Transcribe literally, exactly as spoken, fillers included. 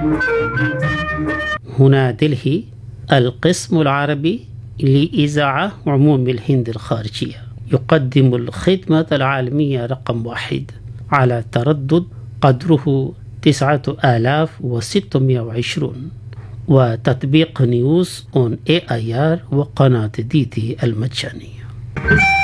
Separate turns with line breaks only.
هنا دلهي، القسم العربي لإذاعة عموم الهند الخارجية، يقدم الخدمة العالمية رقم واحد على تردد قدره تسعة آلاف وستمائة وعشرين، وتطبيق نيوز اون اي اي ار وقناة دي دي المجاني.